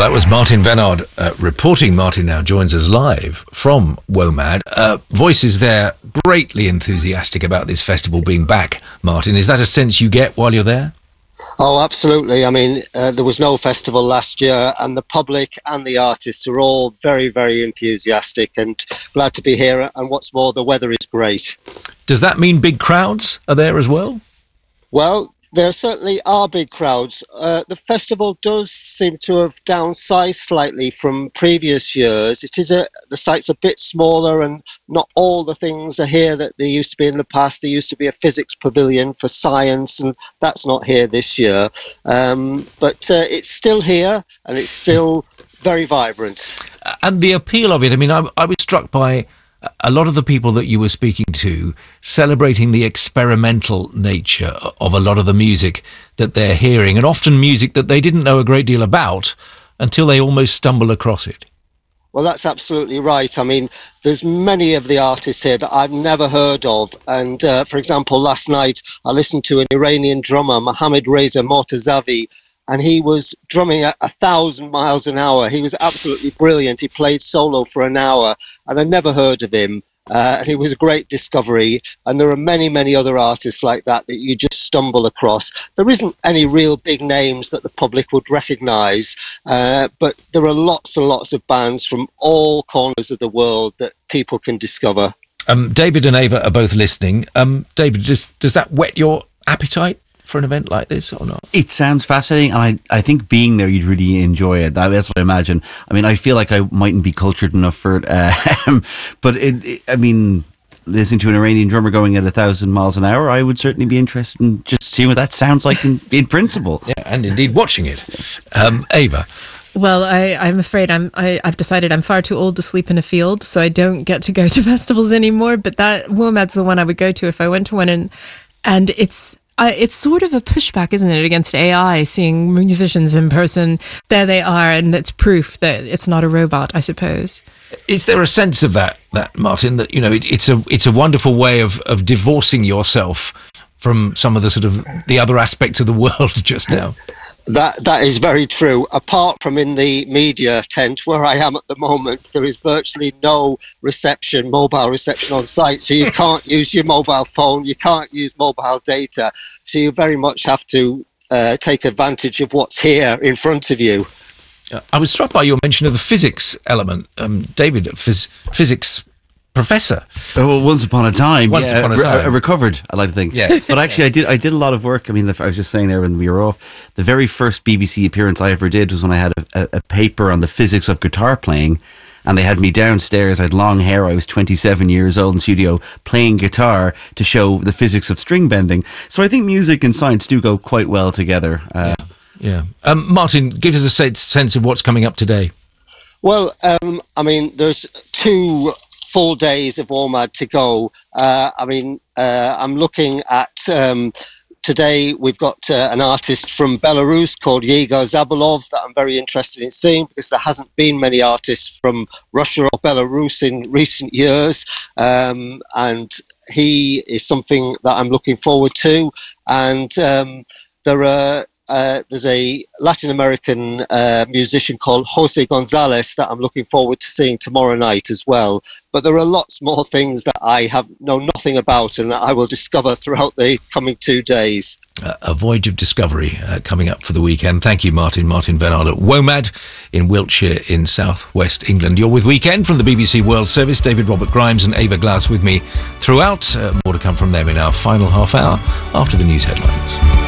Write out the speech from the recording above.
that was Martin Venard reporting. Martin now joins us live from WOMAD. Voices there greatly enthusiastic about this festival being back. Martin, is that a sense you get while you're there? Oh, absolutely. I mean, there was no festival last year, and the public and the artists are all very, very enthusiastic and glad to be here. And what's more, the weather is great. Does that mean big crowds are there as well? Well, there certainly are big crowds. The festival does seem to have downsized slightly from previous years. The site's a bit smaller, and not all the things are here that there used to be in the past. There used to be a physics pavilion for science, and that's not here this year. But it's still here, and it's still very vibrant. And the appeal of it, I mean, I was struck by a lot of the people that you were speaking to celebrating the experimental nature of a lot of the music that they're hearing, and often music that they didn't know a great deal about until they almost stumble across it. Well, that's absolutely right. I mean, there's many of the artists here that I've never heard of. And for example, last night I listened to an Iranian drummer, Mohammad Reza Mortazavi, and he was drumming at 1,000 miles an hour. He was absolutely brilliant. He played solo for an hour, and I never heard of him. And it was a great discovery. And there are many, many other artists like that you just stumble across. There isn't any real big names that the public would recognise, but there are lots and lots of bands from all corners of the world that people can discover. David and Ava are both listening. David, does that whet your appetite for an event like this or not? It sounds fascinating, and I think being there you'd really enjoy it. That's what I imagine. I mean, I feel like I mightn't be cultured enough for it, but I mean, listening to an Iranian drummer going at 1,000 miles an hour, I would certainly be interested in just seeing what that sounds like in principle. Yeah, and indeed watching it. Ava? Well, I'm afraid I've decided I'm far too old to sleep in a field, so I don't get to go to festivals anymore, but that WOMAD's the one I would go to if I went to one, and it's sort of a pushback, isn't it, against AI, seeing musicians in person. There they are, and it's proof that it's not a robot, I suppose. Is there a sense of that Martin, that, you know, it's a wonderful way of divorcing yourself from some of the sort of the other aspects of the world just now? That is very true. Apart from in the media tent where I am at the moment, there is virtually no mobile reception on site. So you can't use your mobile phone, you can't use mobile data. So you very much have to take advantage of what's here in front of you. I was struck by your mention of the physics element. David, physics professor. Oh, once upon a time. Once upon a time. I recovered, I like to think. Yeah. But actually, I did a lot of work. I mean, I was just saying there when we were off, the very first BBC appearance I ever did was when I had a paper on the physics of guitar playing, and they had me downstairs. I had long hair. I was 27 years old in studio playing guitar to show the physics of string bending. So I think music and science do go quite well together. Yeah. Martin, give us a sense of what's coming up today. Well, I mean, there's 2 full days of WOMAD to go. I'm looking at today we've got an artist from Belarus called Yegor Zabalov that I'm very interested in seeing, because there hasn't been many artists from Russia or Belarus in recent years, and he is something that I'm looking forward to. And there's a Latin American musician called Jose Gonzalez that I'm looking forward to seeing tomorrow night as well. But there are lots more things that I know nothing about and that I will discover throughout the coming 2 days. A voyage of discovery coming up for the weekend. Thank you, Martin Venard at WOMAD in Wiltshire in southwest England. You're with Weekend from the BBC World Service. David Robert Grimes and Ava Glass with me throughout. More to come from them in our final half hour after the news headlines.